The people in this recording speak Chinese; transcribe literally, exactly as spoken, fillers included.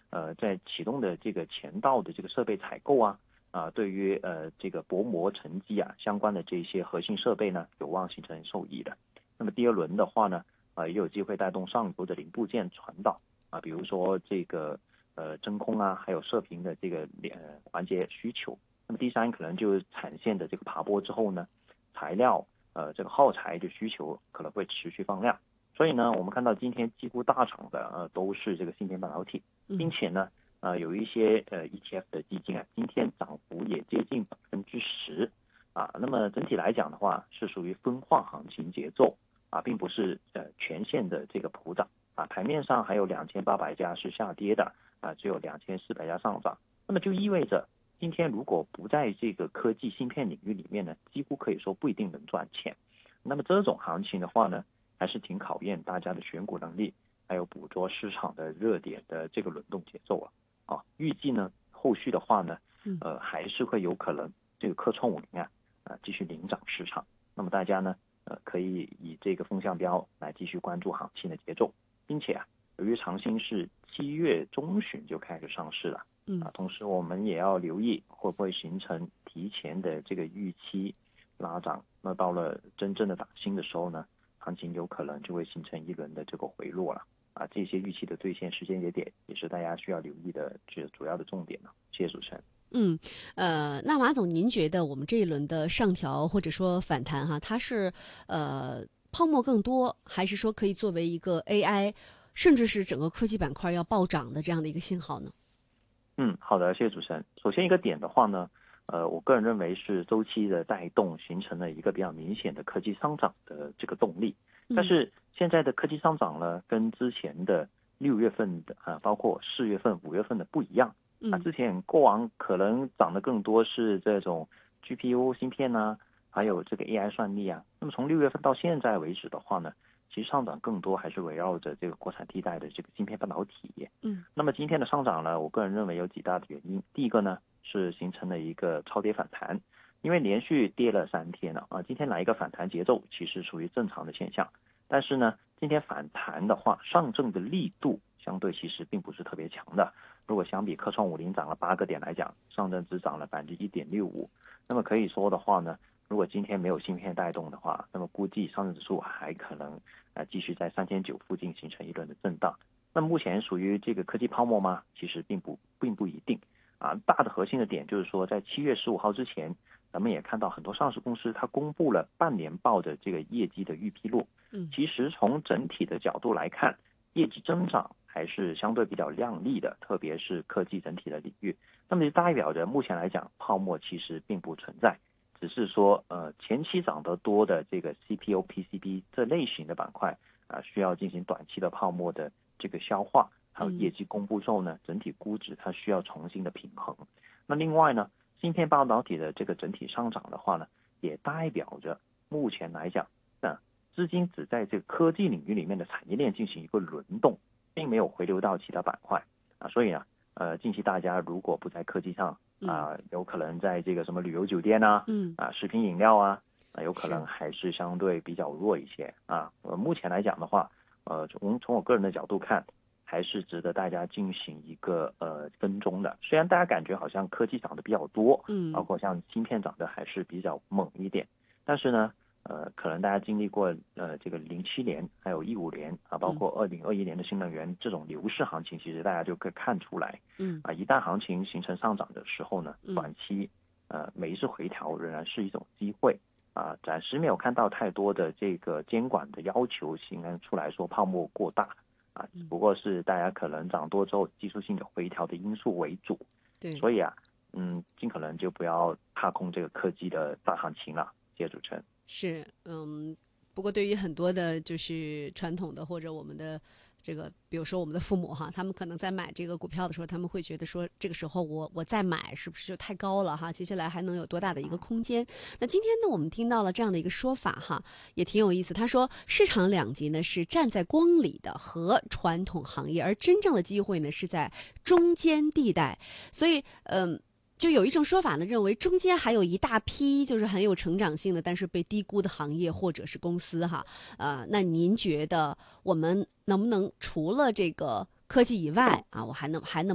呃在启动的这个前道的这个设备采购啊，啊，对于呃这个薄膜沉积啊相关的这些核心设备呢，有望形成受益的。那么第二轮的话呢，啊也有机会带动上游的零部件传导啊，比如说这个呃真空啊，还有射频的这个呃环节需求。那么第三可能就是产线的这个爬坡之后呢，材料呃这个耗材的需求可能会持续放量。所以呢，我们看到今天几乎大厂的呃都是这个芯片半导体，并且呢，呃有一些呃 E T F 的基金啊，今天涨幅也接近百分之十啊。那么整体来讲的话，是属于分化行情节奏啊，并不是呃全线的这个普涨啊。盘面上还有两千八百家是下跌的啊，只有两千四百家上涨。那么就意味着今天如果不在这个科技芯片领域里面呢，几乎可以说不一定能赚钱。那么这种行情的话呢，还是挺考验大家的选股能力，还有捕捉市场的热点的这个轮动节奏啊。啊，预计呢，后续的话呢，呃，还是会有可能这个科创五零啊，啊、呃，继续领涨市场。那么大家呢，呃，可以以这个风向标来继续关注行情的节奏，并且啊，由于长兴是七月中旬就开始上市了，啊，同时我们也要留意会不会形成提前的这个预期拉涨。那到了真正的打新的时候呢，行情有可能就会形成一轮的这个回落了啊，这些预期的兑现时间节点也是大家需要留意的这主要的重点了。谢谢主持人。 嗯，呃，那马总，您觉得我们这一轮的上调或者说反弹哈，它是呃泡沫更多，还是说可以作为一个 A I， 甚至是整个科技板块要暴涨的这样的一个信号呢？ 嗯，好的，谢谢主持人。首先一个点的话呢，呃，我个人认为是周期的带动形成了一个比较明显的科技上涨的这个动力。但是现在的科技上涨呢，跟之前的六月份的啊，包括四月份、五月份的不一样。啊，之前过往可能涨得更多是这种 G P U 芯片啊，还有这个 A I 算力啊。那么从六月份到现在为止的话呢，其实上涨更多还是围绕着这个国产替代的这个芯片半导体。嗯，那么今天的上涨呢，我个人认为有几大的原因。第一个呢，是形成了一个超跌反弹，因为连续跌了三天了啊，今天来一个反弹节奏，其实属于正常的现象。但是呢，今天反弹的话，上证的力度相对其实并不是特别强的。如果相比科创五零涨了八个点来讲，上证只涨了百分之一点六五。那么可以说的话呢，如果今天没有芯片带动的话，那么估计上证指数还可能呃继续在三千九附近形成一轮的震荡。那目前属于这个科技泡沫吗？其实并不并不一定啊。大的核心的点就是说，在七月十五号之前，咱们也看到很多上市公司它公布了半年报的这个业绩的预披露。嗯，其实从整体的角度来看，业绩增长还是相对比较亮丽的，特别是科技整体的领域。那么就代表着目前来讲，泡沫其实并不存在，只是说呃前期涨得多的这个 C P U、P C B 这类型的板块啊、呃，需要进行短期的泡沫的这个消化，还有业绩公布之后呢，整体估值它需要重新的平衡。那另外呢，芯片半导体的这个整体上涨的话呢，也代表着目前来讲，那资金只在这个科技领域里面的产业链进行一个轮动，并没有回流到其他板块啊，所以呢，呃，近期大家如果不在科技上啊、呃，有可能在这个什么旅游酒店啊，嗯啊，食品饮料啊，啊，有可能还是相对比较弱一些啊。呃，目前来讲的话，呃，从从我个人的角度看，还是值得大家进行一个呃跟踪的。虽然大家感觉好像科技涨得比较多，嗯，包括像芯片涨得还是比较猛一点，但是呢。呃，可能大家经历过呃这个零七年，还有一五年啊，包括二零二一年的新能源这种牛市行情，其实大家就可以看出来，嗯啊，一旦行情形成上涨的时候呢，短期呃每一次回调仍然是一种机会啊，暂时没有看到太多的这个监管的要求形成出来说泡沫过大啊，只不过是大家可能涨多之后技术性的回调的因素为主，对，所以啊，嗯，尽可能就不要踏空这个科技的大行情了。谢谢主持人。 是，嗯，不过对于很多的，就是传统的或者我们的这个，比如说我们的父母哈，他们可能在买这个股票的时候，他们会觉得说，这个时候我我再买是不是就太高了哈？接下来还能有多大的一个空间？那今天呢，我们听到了这样的一个说法哈，也挺有意思。他说，市场两极呢是站在光里的和传统行业，而真正的机会呢是在中间地带。所以，嗯。就有一种说法呢，认为中间还有一大批就是很有成长性的，但是被低估的行业或者是公司哈。呃，那您觉得我们能不能除了这个科技以外啊，我还能还能